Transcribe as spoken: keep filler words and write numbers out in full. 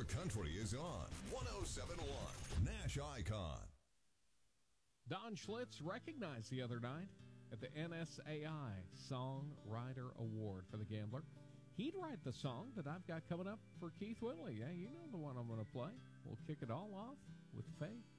Country is on one oh seven point one Nash Icon. Don Schlitz recognized the other night at the N S A I Songwriter Award for the Gambler. He'd write the song that I've got coming up for Keith Whitley. Yeah, you know the one I'm going to play. We'll kick it all off with Faith.